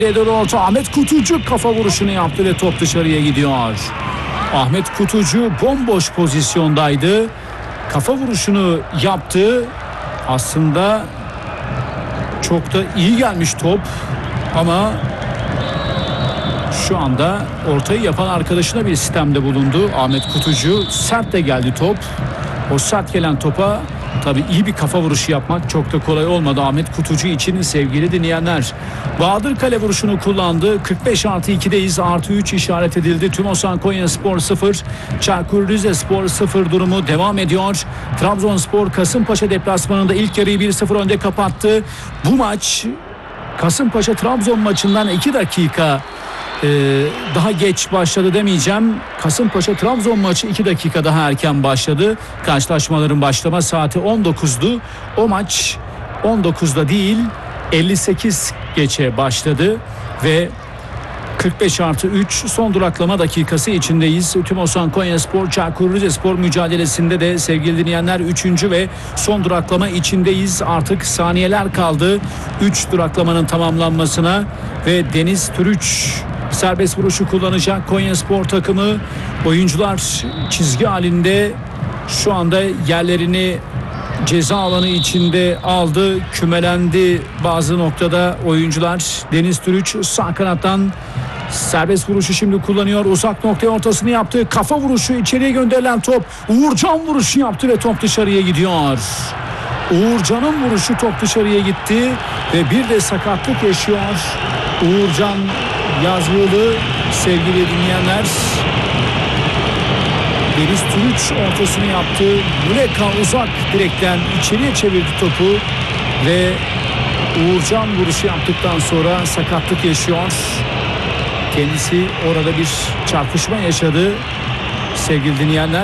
Doğru orta, Ahmet Kutucu kafa vuruşunu yaptı ve top dışarıya gidiyor. Ahmet Kutucu bomboş pozisyondaydı. Kafa vuruşunu yaptı. Aslında çok da iyi gelmiş top ama şu anda ortayı yapan arkadaşına bir sistemde bulundu. Ahmet Kutucu, sert de geldi top. O sert gelen topa tabii iyi bir kafa vuruşu yapmak çok da kolay olmadı Ahmet Kutucu için sevgili dinleyenler. Bahadır kale vuruşunu kullandı. 45+2'deyiz. +3 işaret edildi. Tümosan Konyaspor 0, Çaykur Rizespor 0 durumu devam ediyor. Trabzonspor Kasımpaşa deplasmanında ilk yarıyı 1-0 önde kapattı. Bu maç Kasımpaşa Trabzon maçından 2 dakika daha geç başladı demeyeceğim. Kasımpaşa Trabzon maçı 2 dakika daha erken başladı. Karşılaşmaların başlama saati 19'du. O maç 19'da değil 58 geçe başladı ve 45+3 son duraklama dakikası içindeyiz. Tümosan Konyaspor Çaykur Rizespor mücadelesinde de sevgili dinleyenler 3. ve son duraklama içindeyiz. Artık saniyeler kaldı 3 duraklamanın tamamlanmasına ve Deniz Türüç serbest vuruşu kullanacak. Konyaspor takımı oyuncular çizgi halinde şu anda yerlerini ceza alanı içinde aldı, kümelendi bazı noktada oyuncular. Deniz Türüç sağ kanattan serbest vuruşu şimdi kullanıyor. Uzak noktaya ortasını yaptı. Kafa vuruşu, içeriye gönderilen top. Uğurcan vuruşu yaptı ve top dışarıya gidiyor. Uğurcan'ın vuruşu top dışarıya gitti ve bir de sakatlık yaşıyor Uğurcan Yazgılı sevgili dinleyenler. Deniz Türüç ortasını yaptı. Muleka uzak direkten içeriye çevirdi topu ve Uğurcan vuruşu yaptıktan sonra sakatlık yaşıyor. Kendisi orada bir çarpışma yaşadı sevgili dinleyenler.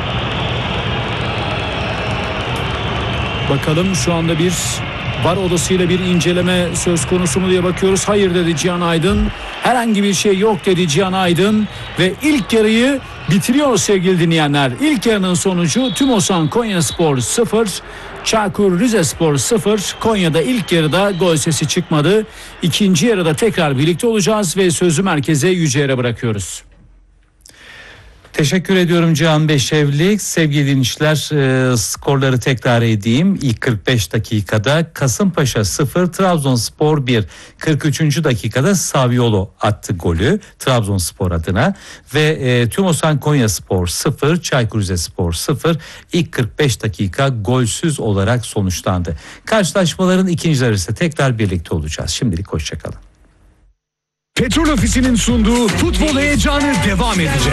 Bakalım şu anda bir VAR odasıyla bir inceleme söz konusu mu diye bakıyoruz. Hayır dedi Cihan Aydın. Herhangi bir şey yok dedi Cihan Aydın ve ilk yarıyı bitiriyor sevgili dinleyenler. İlk yarının sonucu Tümosan Konyaspor 0, Çaykur Rizespor 0. Konya'da ilk yarıda gol sesi çıkmadı. İkinci yarıda tekrar birlikte olacağız ve sözü merkeze Yüce'ye bırakıyoruz. Teşekkür ediyorum Cihan Beşevlik. Sevgili dinleyiciler, skorları tekrar edeyim. İlk 45 dakikada Kasımpaşa 0, Trabzonspor 1. 43. dakikada Saviolo attı golü Trabzonspor adına ve Tümosan Konyaspor 0, Çaykur Rizespor 0. İlk 45 dakika golsüz olarak sonuçlandı. Karşılaşmaların ikincileri ise tekrar birlikte olacağız. Şimdilik hoşçakalın. Petrol Ofisi'nin sunduğu futbol heyecanı devam edecek.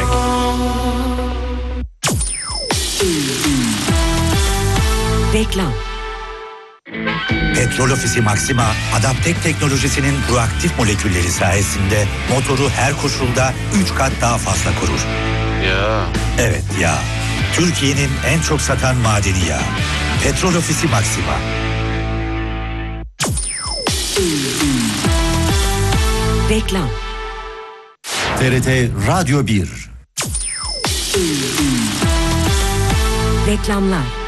Reklam. Petrol Ofisi Maxima, Adaptek teknolojisinin proaktif molekülleri sayesinde motoru her koşulda 3 kat daha fazla korur. Ya. Evet ya. Türkiye'nin en çok satan madeni yağı. Petrol Ofisi Maxima. Reklam. TRT Radyo 1. Reklamlar.